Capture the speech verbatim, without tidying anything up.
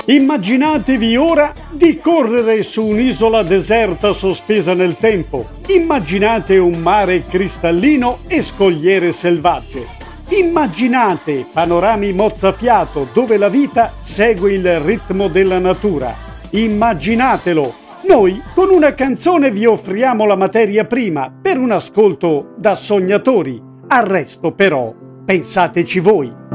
Immaginatevi ora di correre su un'isola deserta sospesa nel tempo. Immaginate un mare cristallino e scogliere selvagge. Immaginate panorami mozzafiato dove la vita segue il ritmo della natura. Immaginatelo! Noi con una canzone vi offriamo la materia prima per un ascolto da sognatori. Al resto però pensateci voi.